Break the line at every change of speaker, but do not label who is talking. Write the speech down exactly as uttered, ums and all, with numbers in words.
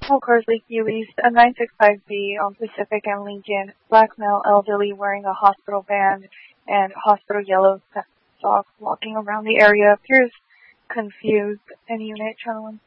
Oh, Cars Lake View East, a nine six five B on Pacific and Lincoln. Black male elderly wearing a hospital band and hospital yellow socks walking around the area. Appears confused. Any unit, channel one.